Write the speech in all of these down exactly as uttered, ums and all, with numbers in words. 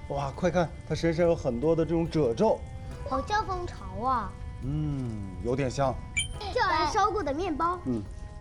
哇，快看，它身上有很多的这种褶皱， 好像蜂巢啊。 嗯，有点像。 这好像烧过的面包。 嗯。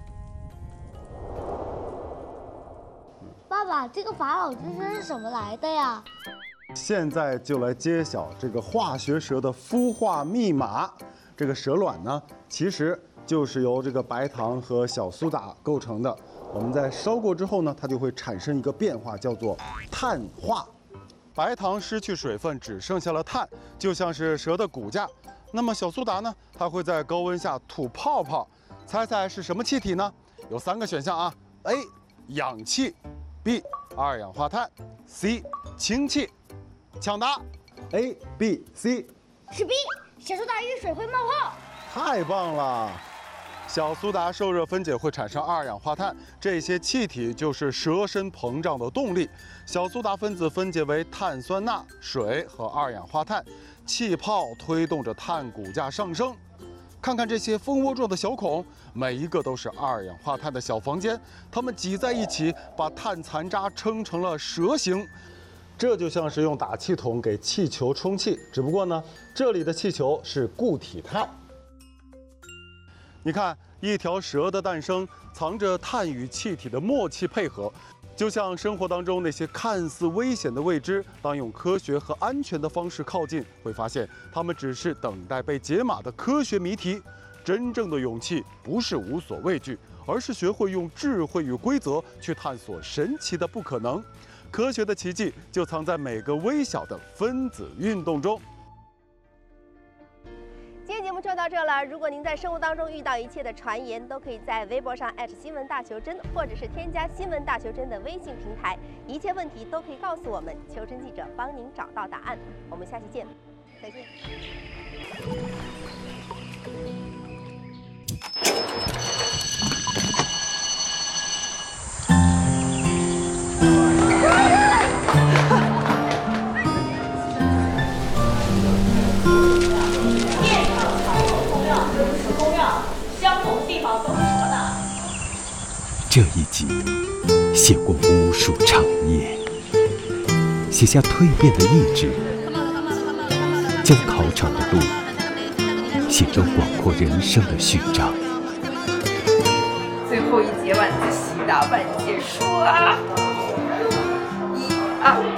爸爸，这个法老之声是什么来的呀？ 现在就来揭晓这个化学蛇的孵化密码。这个蛇卵呢，其实就是由这个白糖和小苏打构成的。我们在烧过之后呢，它就会产生一个变化，叫做碳化。白糖失去水分，只剩下了碳，就像是蛇的骨架。那么小苏打呢，它会在高温下吐泡泡。猜猜是什么气体呢？有三个选项啊 ：A. 氧气 ，B. 二氧化碳 ，C. 氢气。抢答 ，A、B、C。 是 B， 小苏打遇水会冒泡。 太棒了！小苏打受热分解会产生二氧化碳，这些气体就是蛇身膨胀的动力。小苏打分子分解为碳酸钠、水和二氧化碳，气泡推动着碳骨架上升。看看这些蜂窝状的小孔，每一个都是二氧化碳的小房间，它们挤在一起，把碳残渣撑成了蛇形。这就像是用打气筒给气球充气，只不过呢，这里的气球是固体碳。你看，一条蛇的诞生藏着碳与气体的默契配合，就像生活当中那些看似危险的未知，当用科学和安全的方式靠近，会发现它们只是等待被解码的科学谜题。真正的勇气不是无所畏惧，而是学会用智慧与规则去探索神奇的不可能。科学的奇迹就藏在每个微小的分子运动中。 今天节目就到这了。如果您在生活当中遇到一切的传言，都可以在微博上艾特新闻大求真，或者是添加新闻大求真的微信平台，一切问题都可以告诉我们，求真记者帮您找到答案。我们下期见，再见。 这一集写过无数长夜，写下蜕变的意志，将考场的路写成广阔人生的序章。 最后一节晚自习大半结束啊！一二。